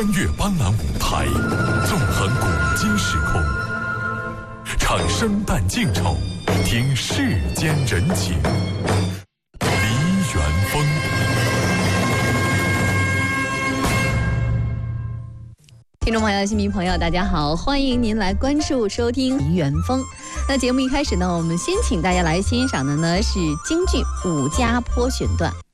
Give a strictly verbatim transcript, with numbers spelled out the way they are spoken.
穿越斑斓舞台，纵横古今时空，唱生旦净丑，听世间人情。梨园风。 听众朋友、新民朋友，大家好，欢迎您来关注、收听梨园风。那节目一开始呢，我们先请大家来欣赏的呢是京剧《武家坡》选段。